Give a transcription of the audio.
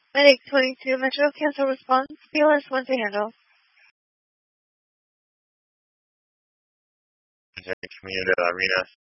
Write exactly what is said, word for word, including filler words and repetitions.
Medic twenty-two, Metro Cancel Response, P L S one to handle. Community Arena.